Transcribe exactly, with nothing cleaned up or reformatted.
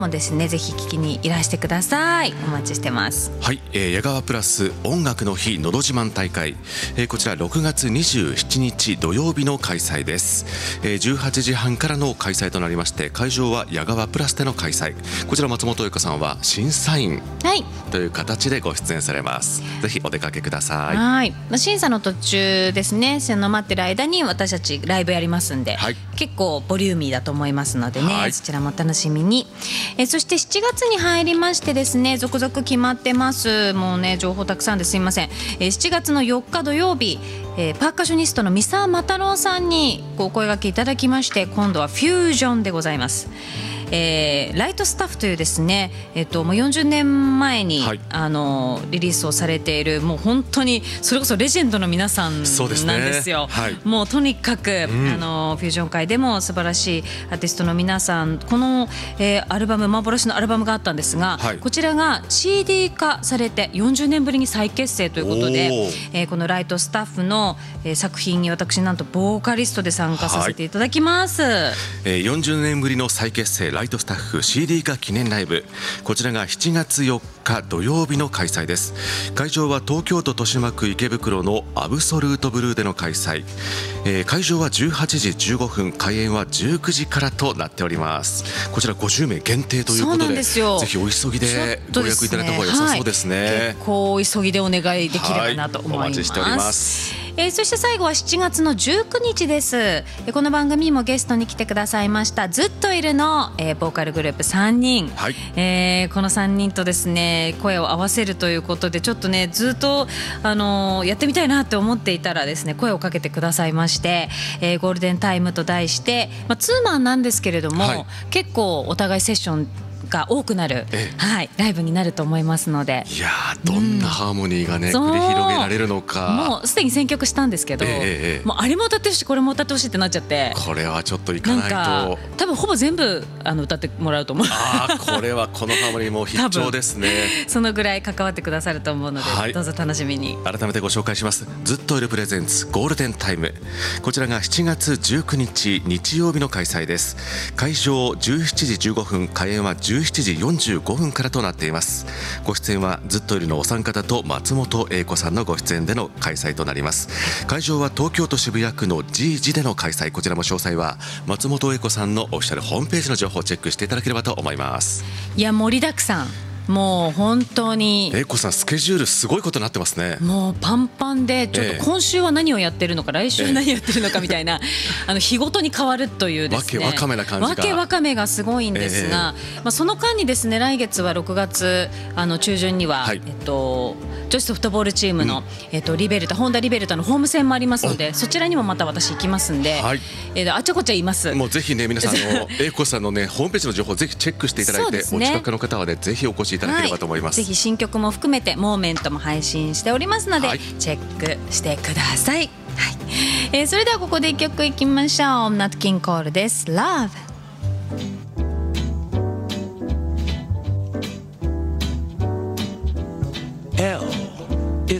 もですね、ぜひ聞きにいらしてください。お待ちしてます。 はい、えー、矢川プラス音楽の日のど自慢大会、えー、こちらろくがつにじゅうしちにち土曜日の開催です。えー、じゅうはちじはんからの開催となりまして、会場は矢川プラスでの開催。こちら松本英子さんは審査員という形でご出演されます。ぜひお出かけください。 はい、審査の途中ですね、その待ってる間に私たちライブやりますんで、はい、結構ボリューミーだと思いますのでね、はい、そちらもお楽しみに。えー、そしてしちがつに入りましてですね、続々決まってます。もうね、情報たくさんですいません。えー、しちがつのよっか土曜日、えー、パーカッショニストの三沢又郎さんにお声掛けいただきまして、今度はフュージョンでございます。えー、ライトスタッフというですね、えっと、もうよんじゅうねんまえに、はい、あのリリースをされている、もう本当にそれこそレジェンドの皆さんなんですよ。はい、もうとにかく、うん、あのフュージョン界でも素晴らしいアーティストの皆さん、この、えー、アルバム幻のアルバムがあったんですが、はい、こちらが シーディー 化されてよんじゅうねんぶりに再結成ということで、えー、このライトスタッフの、えー、作品に私なんとボーカリストで参加させていただきます。はい、 えー、よんじゅうねんぶりの再結成ライトスタッフ シーディー 化記念ライブ、こちらがしちがつよっか土曜日の開催です。会場は東京都豊島区池袋のアブソルートブルーでの開催、えー、会場はじゅうはちじじゅうごふん、開演はじゅうくじからとなっております。こちらごじゅうめい限定ということで、ぜひお急ぎでご予約いただいた方が良さそうですね。はい、結構お急ぎでお願いできればなと思います。はい、お待ちしております。えー、そして最後はしちがつのじゅうくにちです。えー、この番組にもゲストに来てくださいましたずっといるの、えー、ボーカルグループさんにん、はい、えー、このさんにんとですね声を合わせるということで、ちょっとねずっと、あのー、やってみたいなって思っていたらですね、声をかけてくださいまして、えー、ゴールデンタイムと題して、まあ、ツーマンなんですけれども、はい、結構お互いセッションが多くなる、はい、ライブになると思いますので、 いやどんなハーモニーがね、うん、繰り広げられるのか。 もうすでに選曲したんですけど、えー、もうあれも歌ってほしいこれも歌ってほしいってなっちゃって、 これはちょっといかないと、なんか多分ほぼ全部あの歌ってもらうと思う。 あこれはこのハーモニーも必聴ですね。 そのぐらい関わってくださると思うので、はい、どうぞ楽しみに。 改めてご紹介します。ずっといるプレゼンツゴールデンタイム、こちらがしちがつじゅうくにち日曜日の開催です。会場じゅうしちじじゅうごふん、開演はじゅうしちじよんじゅうごふんからとなっています。ご出演はずっといるのお三方と松本英子さんのご出演での開催となります。会場は東京都渋谷区の ジージ での開催。こちらも詳細は松本英子さんのオフィシャルホームページの情報をチェックしていただければと思います。 いや盛りだくさん、もう本当に英子さんスケジュールすごいことになってますね。 もうパンパンで、ちょっと今週は何をやってるのか、ええ、来週何やってるのかみたいな、ええ、あの日ごとに変わるというですね、 わけわかめな感じが、 わけわかめがすごいんですが、ええ、まあ、その間にですね、来月はろくがつあの中旬には、はい、えっと女子ソフトボールチームの、うん、えっと、リベルタホンダリベルタのホーム戦もありますので、そちらにもまた私行きますんで、はい、えー、あちゃこちゃいます。 もうぜひね皆さんの英子さんのねホームページの情報をぜひチェックしていただいて、ね、お近くの方はねぜひお越しいただければと思います。 はい、ぜひ新曲も含めてモーメントも配信しておりますので、はい、チェックしてください。はい、えー、それではここでいっきょくいきましょう。ナットキングコールです。 Love